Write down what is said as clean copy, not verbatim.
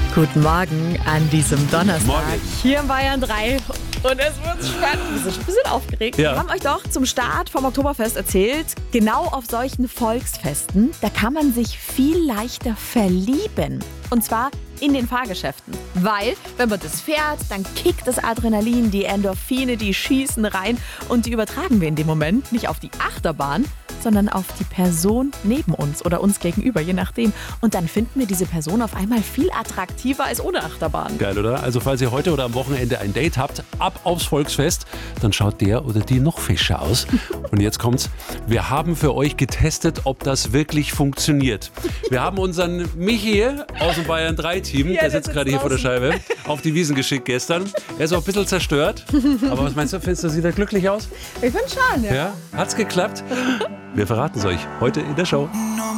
Guten Morgen an diesem Donnerstag. Morgen. Hier in Bayern 3. Und es wird spannend. Wir sind schon ein bisschen aufgeregt. Ja. Wir haben euch doch zum Start vom Oktoberfest erzählt, genau auf solchen Volksfesten, da kann man sich viel leichter verlieben. Und zwar in den Fahrgeschäften. Weil, wenn man das fährt, dann kickt das Adrenalin, die Endorphine, die schießen rein. Und die übertragen wir in dem Moment nicht auf die Achterbahn, sondern auf die Person neben uns oder uns gegenüber, je nachdem. Und dann finden wir diese Person auf einmal viel attraktiver als ohne Achterbahn. Geil, oder? Also falls ihr heute oder am Wochenende ein Date habt, ab aufs Volksfest, dann schaut der oder die noch fescher aus. Und jetzt kommt's. Wir haben für euch getestet, ob das wirklich funktioniert. Wir haben unseren Michi aus dem Bayern 3 Team, Ja, der der sitzt gerade hier vor der Scheibe, auf die Wiesn geschickt gestern. Er ist auch ein bisschen zerstört. Aber was meinst du, findest du, sieht er glücklich aus? Ich bin schon, ja. Ja? Hat's geklappt? Wir verraten es euch heute in der Show.